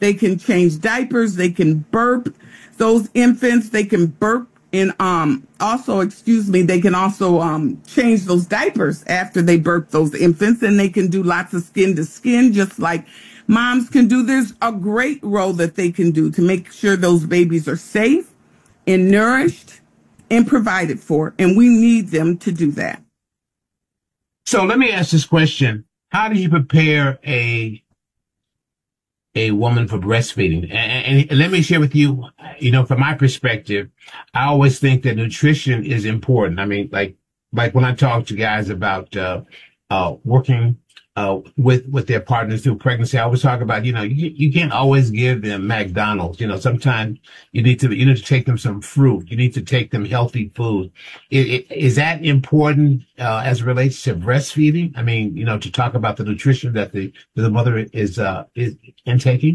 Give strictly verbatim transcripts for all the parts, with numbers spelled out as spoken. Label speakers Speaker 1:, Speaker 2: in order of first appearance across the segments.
Speaker 1: They can change diapers. They can burp those infants. They can burp and um, also, excuse me, they can also um, change those diapers after they burp those infants, and they can do lots of skin to skin, just like moms can do. There's a great role that they can do to make sure those babies are safe and nourished and provided for, and we need them to do that.
Speaker 2: So let me ask this question. How do you prepare a a woman for breastfeeding? And, and let me share with you, you know, from my perspective, I always think that nutrition is important. I mean, like, like when I talk to guys about, uh, uh, working, uh, with, with their partners through pregnancy, I always talk about, you know, you, you can't always give them McDonald's. You know, sometimes you need to, you need to take them some fruit. You need to take them healthy food. It, it, is that important, uh, as it relates to breastfeeding? I mean, you know, to talk about the nutrition that the, the mother is, uh, is intaking?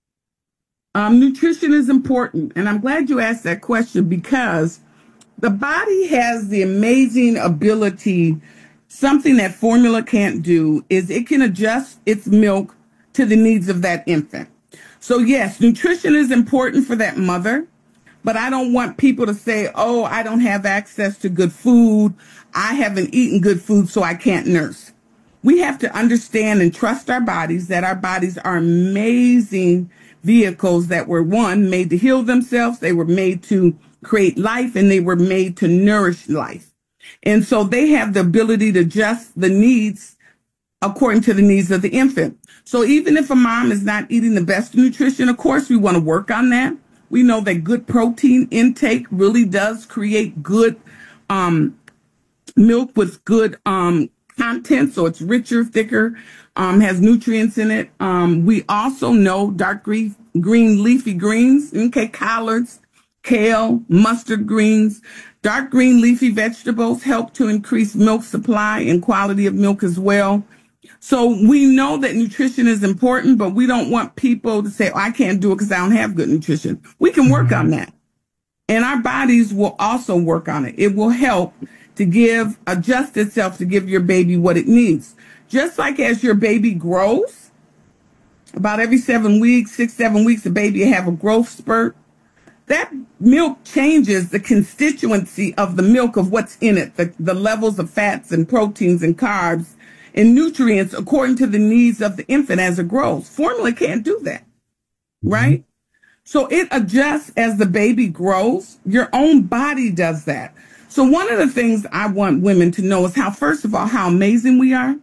Speaker 1: Um, nutrition is important. And I'm glad you asked that question, because the body has the amazing ability. Something that formula can't do is it can adjust its milk to the needs of that infant. So yes, nutrition is important for that mother, but I don't want people to say, oh, I don't have access to good food. I haven't eaten good food, so I can't nurse. We have to understand and trust our bodies, that our bodies are amazing vehicles that were, one, made to heal themselves. They were made to create life, and they were made to nourish life. And so they have the ability to adjust the needs according to the needs of the infant. So even if a mom is not eating the best nutrition, of course, we want to work on that. We know that good protein intake really does create good um, milk with good um, content. So it's richer, thicker, um, has nutrients in it. Um, we also know dark green, green leafy greens, okay, collards, kale, mustard greens. Dark green leafy vegetables help to increase milk supply and quality of milk as well. So we know that nutrition is important, but we don't want people to say, oh, I can't do it because I don't have good nutrition. We can work mm-hmm. on that. And our bodies will also work on it. It will help to give, adjust itself to give your baby what it needs. Just like as your baby grows, about every seven weeks, six, seven weeks, the baby have a growth spurt. That milk changes the constituency of the milk, of what's in it, the, the levels of fats and proteins and carbs and nutrients according to the needs of the infant as it grows. Formula can't do that, right? Mm-hmm. So it adjusts as the baby grows. Your own body does that. So one of the things I want women to know is how, first of all, how amazing we are.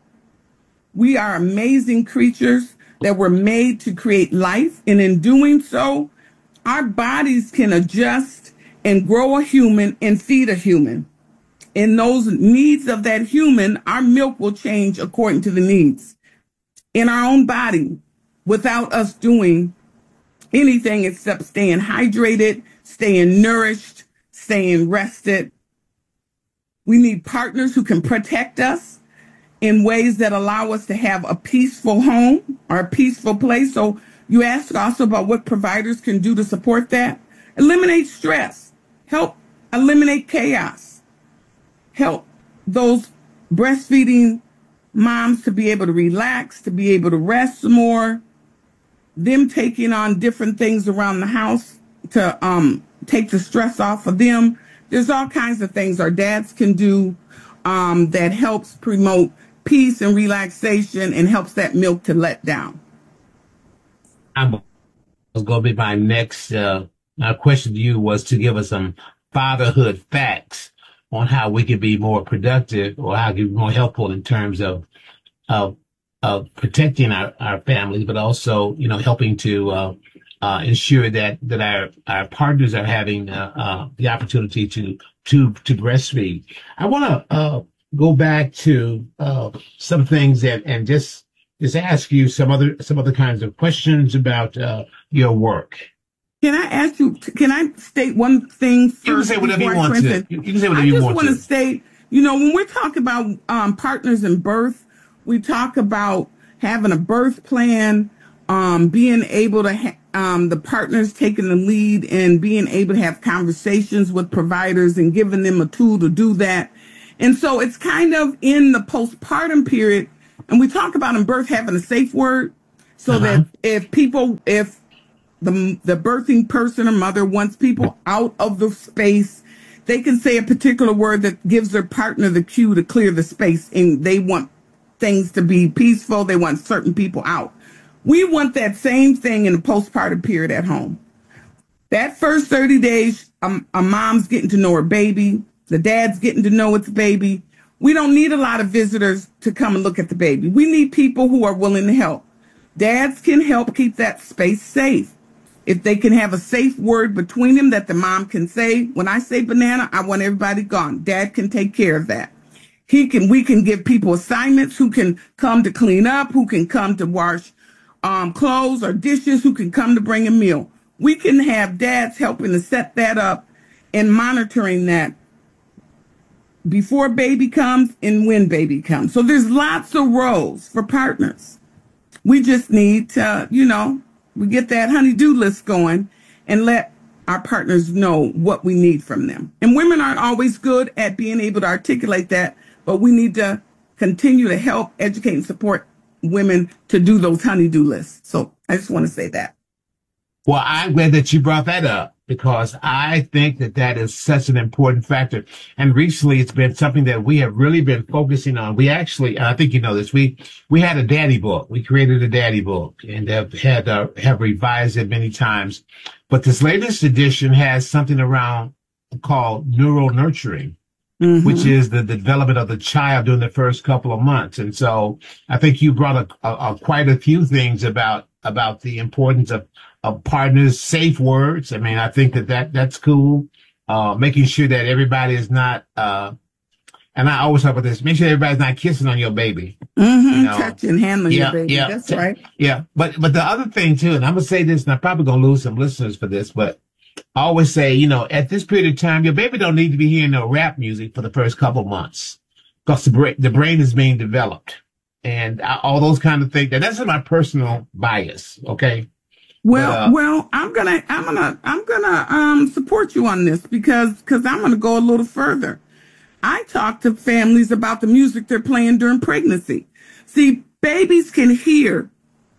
Speaker 1: We are amazing creatures that were made to create life. And in doing so, our bodies can adjust and grow a human and feed a human. In those needs of that human, our milk will change according to the needs in our own body without us doing anything except staying hydrated, staying nourished, staying rested. We need partners who can protect us in ways that allow us to have a peaceful home or a peaceful place. So you asked also about what providers can do to support that. Eliminate stress. Help eliminate chaos. Help those breastfeeding moms to be able to relax, to be able to rest more. Them taking on different things around the house to um, take the stress off of them. There's all kinds of things our dads can do um, that helps promote peace and relaxation and helps that milk to let down.
Speaker 2: I'm was going to be my next uh, uh, question to you was to give us some fatherhood facts on how we can be more productive or how we can be more helpful in terms of of, of protecting our, our families, but also, you know, helping to uh, uh, ensure that that our, our partners are having uh, uh, the opportunity to to to breastfeed. I want to uh, go back to uh, some things and and just just ask you some other some other kinds of questions about uh, your work.
Speaker 1: Can I ask you, can I state one thing first?
Speaker 2: You can say whatever you want to. You can say whatever you want to.
Speaker 1: I just want to state, you know, when we're talking about um, partners in birth, we talk about having a birth plan, um, being able to, ha- um, the partners taking the lead and being able to have conversations with providers and giving them a tool to do that. And so it's kind of in the postpartum period. And we talk about in birth having a safe word so uh-huh. that if people, if the, the birthing person or mother wants people out of the space. They can say a particular word that gives their partner the cue to clear the space, and they want things to be peaceful. They want certain people out. We want that same thing in the postpartum period at home. That first thirty days, um, a mom's getting to know her baby. The dad's getting to know its baby. We don't need a lot of visitors to come and look at the baby. We need people who are willing to help. Dads can help keep that space safe. If they can have a safe word between them that the mom can say, when I say banana, I want everybody gone. Dad can take care of that. He can, we can give people assignments who can come to clean up, who can come to wash um, clothes or dishes, who can come to bring a meal. We can have dads helping to set that up and monitoring that before baby comes and when baby comes. So there's lots of roles for partners. We just need to, you know, we get that honey-do list going and let our partners know what we need from them. And women aren't always good at being able to articulate that, but we need to continue to help, educate, and support women to do those honey-do lists. So I just want to say that.
Speaker 2: Well, I'm glad that you brought that up, because I think that that is such an important factor. And recently it's been something that we have really been focusing on. We actually, and I think you know this, we, we had a daddy book. We created a daddy book and have had, uh, have revised it many times. But this latest edition has something around called neural nurturing. Mm-hmm. Which is the, the development of the child during the first couple of months. And so I think you brought a, a, a quite a few things about, about the importance of, of partners, safe words. I mean, I think that, that that's cool. Uh, making sure that everybody is not, uh, and I always talk about this, make sure everybody's not kissing on your baby.
Speaker 1: Mm-hmm. You know? Touching, handling yeah, your baby.
Speaker 2: Yeah,
Speaker 1: that's right.
Speaker 2: Yeah. But, but the other thing too, and I'm going to say this, and I'm probably going to lose some listeners for this, but I always say, you know, at this period of time, your baby don't need to be hearing no rap music for the first couple of months, because the brain, the brain is being developed, and I, all those kind of things. That's my personal bias. Okay.
Speaker 1: Well,
Speaker 2: but, uh,
Speaker 1: well, I'm gonna, I'm gonna, I'm gonna um support you on this because, because I'm gonna go a little further. I talk to families about the music they're playing during pregnancy. See, babies can hear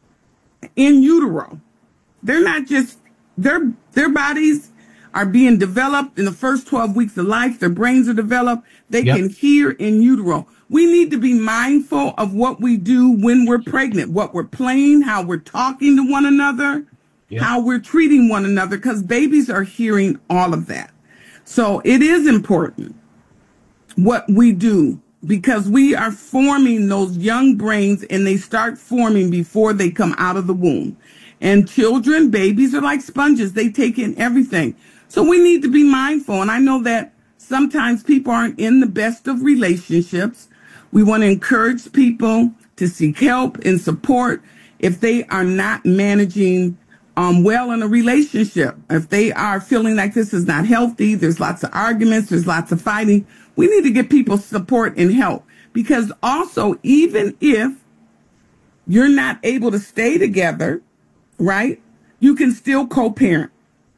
Speaker 1: in utero. They're not just Their their bodies are being developed in the first twelve weeks of life. Their brains are developed. They yep. can hear in utero. We need to be mindful of what we do when we're pregnant, what we're playing, how we're talking to one another, yep. how we're treating one another, because babies are hearing all of that. So it is important what we do, because we are forming those young brains, and they start forming before they come out of the womb. And children, babies are like sponges. They take in everything. So we need to be mindful. And I know that sometimes people aren't in the best of relationships. We want to encourage people to seek help and support if they are not managing um, well in a relationship. If they are feeling like this is not healthy, there's lots of arguments, there's lots of fighting. We need to give people support and help. Because also, even if you're not able to stay together, right? You can still co-parent.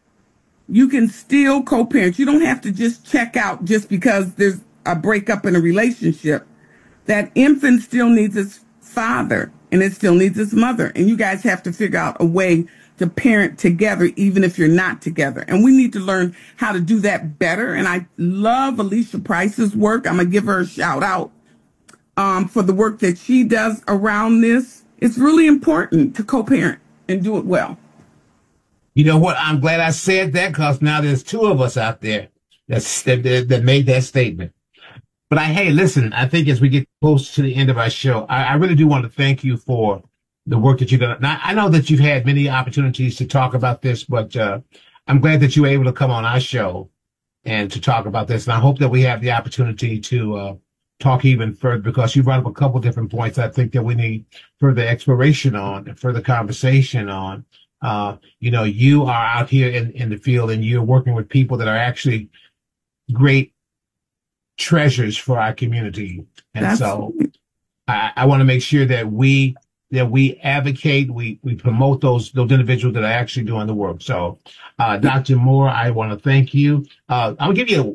Speaker 1: You can still co-parent. You don't have to just check out just because there's a breakup in a relationship. That infant still needs its father, and it still needs its mother. And you guys have to figure out a way to parent together, even if you're not together. And we need to learn how to do that better. And I love Alicia Price's work. I'm going to give her a shout out um, for the work that she does around this. It's really important to co-parent and do it well.
Speaker 2: You know what? I'm glad I said that, because now there's two of us out there that's, that, that made that statement. But I, hey, listen, I think as we get close to the end of our show, I, I really do want to thank you for the work that you've done. Now, I know that you've had many opportunities to talk about this, but uh, I'm glad that you were able to come on our show and to talk about this. And I hope that we have the opportunity to uh, talk even further, because you brought up a couple different points I think that we need further exploration on and further conversation on. Uh, you know, you are out here in, in the field, and you're working with people that are actually great treasures for our community. And That's so I, I want to make sure that we that we advocate, we we promote those those individuals that are actually doing the work. So uh Doctor Moore, I want to thank you. Uh I'll give you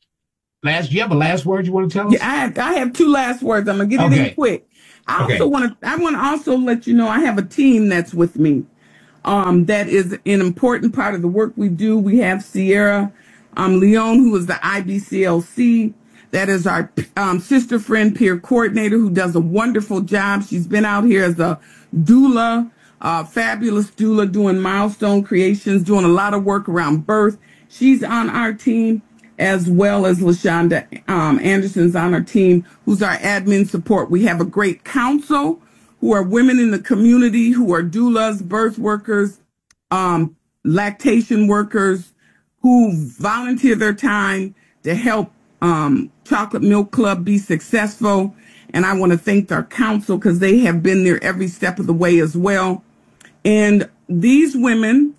Speaker 2: a last do you have a last word you want to tell us?
Speaker 1: Yeah, I have, I have two last words. I'm gonna get okay. it in quick. I okay. also want to I want to also let you know I have a team that's with me. Um, that is an important part of the work we do. We have Sierra um, Leone, who is the I B C L C. That is our um, sister friend peer coordinator who does a wonderful job. She's been out here as a doula, uh, fabulous doula, doing milestone creations, doing a lot of work around birth. She's on our team, as well as LaShonda um, Anderson's on our team, who's our admin support. We have a great council who are women in the community who are doulas, birth workers, um, lactation workers, who volunteer their time to help um, Chocolate Milk Club be successful. And I want to thank our council because they have been there every step of the way as well. And these women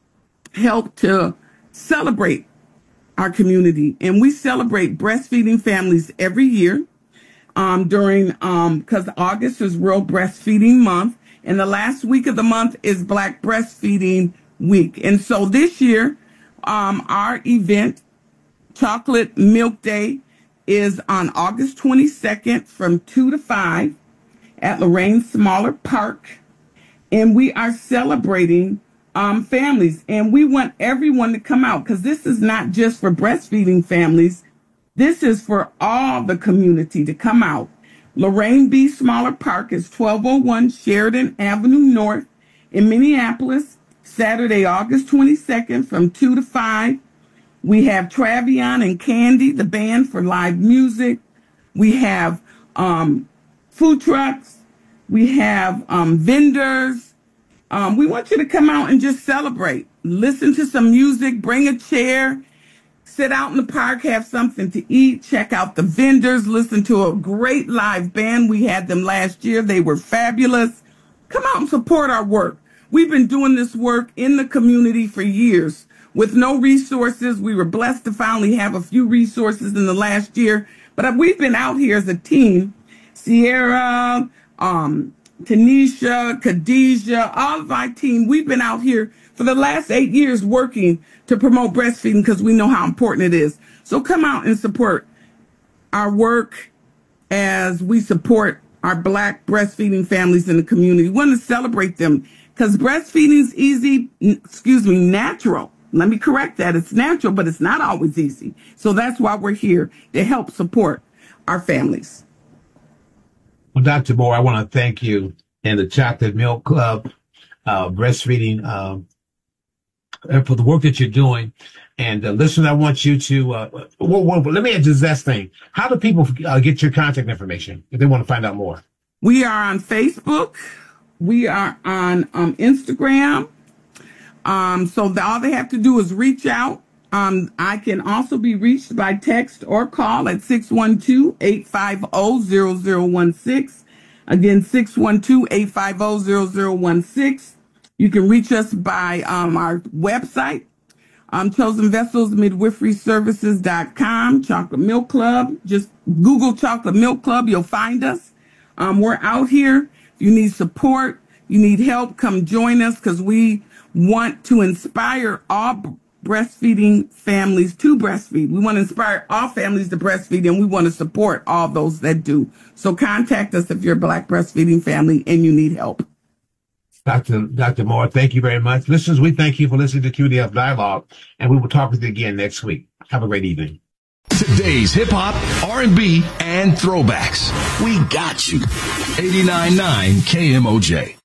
Speaker 1: help to celebrate our community. And we celebrate breastfeeding families every year um, during, um, because August is World Breastfeeding Month. And the last week of the month is Black Breastfeeding Week. And so this year, um, our event, Chocolate Milk Day, is on August twenty-second from two to five at Lorraine Smaller Park. And we are celebrating um, families. And we want everyone to come out because this is not just for breastfeeding families. This is for all the community to come out. Lorraine B. Smaller Park is twelve oh one Sheridan Avenue North in Minneapolis, Saturday, August twenty-second from two to five. We have Travion and Candy, the band, for live music. We have um, food trucks. We have um, vendors. Um, we want you to come out and just celebrate. Listen to some music. Bring a chair. Sit out in the park. Have something to eat. Check out the vendors. Listen to a great live band. We had them last year. They were fabulous. Come out and support our work. We've been doing this work in the community for years. With no resources, we were blessed to finally have a few resources in the last year. But we've been out here as a team. Sierra, um, Tanisha, Khadijah, all of our team, we've been out here for the last eight years working to promote breastfeeding because we know how important it is. So come out and support our work as we support our Black breastfeeding families in the community. We want to celebrate them because breastfeeding is easy, excuse me, natural. Let me correct that. It's natural, but it's not always easy. So that's why we're here, to help support our families.
Speaker 2: Well, Doctor Moore, I want to thank you and the Chocolate Milk Club, uh, breastfeeding, um, for the work that you're doing. And uh, listen, I want you to, uh, well, well, let me ask you this thing. How do people uh, get your contact information if they want to find out more?
Speaker 1: We are on Facebook. We are on um, Instagram. Um, so the, all they have to do is reach out. Um, I can also be reached by text or call at six one two, eight five zero, zero zero one six. Again, six one two, eight five zero, zero zero one six. You can reach us by um, our website, um, chosen vessels midwifery services dot com, Chocolate Milk Club. Just Google Chocolate Milk Club. You'll find us. Um, we're out here. If you need support, you need help, come join us because we want to inspire all breastfeeding families to breastfeed. We want to inspire all families to breastfeed, and we want to support all those that do. So contact us if you're a Black breastfeeding family and you need help.
Speaker 2: Doctor Doctor Moore, thank you very much. Listeners, we thank you for listening to Community Health Dialogue, and we will talk with you again next week. Have a great evening.
Speaker 3: Today's hip hop, R and B, and throwbacks. We got you. eighty-nine point nine K M O J.